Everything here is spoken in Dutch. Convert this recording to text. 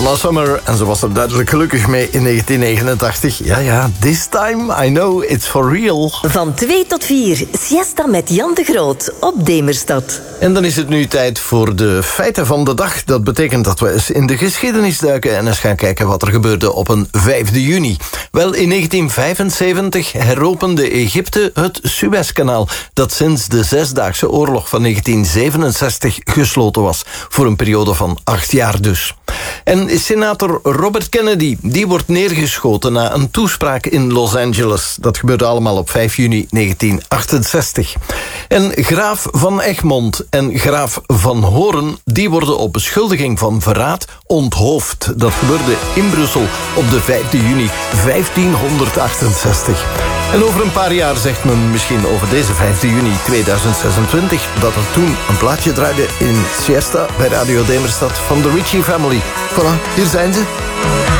Donna Summer. En ze was er duidelijk gelukkig mee in 1989. Ja, this time I know it's for real. Van 2 tot 4, siesta met Jan de Groot op Demerstad. En dan is het nu tijd voor de feiten van de dag. Dat betekent dat we eens in de geschiedenis duiken en eens gaan kijken wat er gebeurde op een 5 juni. Wel, in 1975 heropende Egypte het Suezkanaal, dat sinds de Zesdaagse Oorlog van 1967 gesloten was. Voor een periode van 8 jaar dus. En senator Robert Kennedy, die wordt neergeschoten na een toespraak in Los Angeles. Dat gebeurde allemaal op 5 juni 1968. En graaf van Egmond en graaf van Hoorn, die worden op beschuldiging van verraad onthoofd. Dat gebeurde in Brussel op de 5 juni 1568. En over een paar jaar zegt men misschien over deze 5 juni 2026... dat er toen een plaatje draaide in Siesta bij Radio Demerstad van de Ritchie Family. Voilà, hier zijn ze.